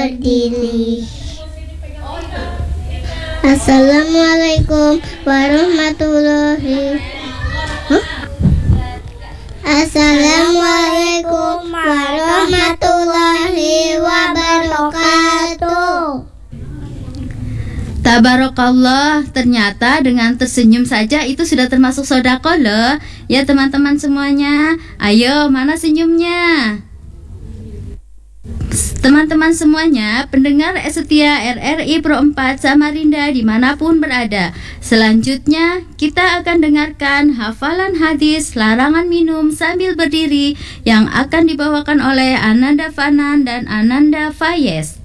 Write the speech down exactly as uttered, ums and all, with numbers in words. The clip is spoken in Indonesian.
berdiri. Assalamualaikum warahmatullahi huh? Assalamualaikum warahmatullahi wabarakatuh. Tabarakallah, ternyata dengan tersenyum saja itu sudah termasuk sedekah loh. Ya teman-teman semuanya, ayo mana senyumnya? Teman-teman semuanya, pendengar setia R R I Pro empat Samarinda dimanapun berada. Selanjutnya kita akan dengarkan hafalan hadis larangan minum sambil berdiri yang akan dibawakan oleh Ananda Fanan dan Ananda Fayez.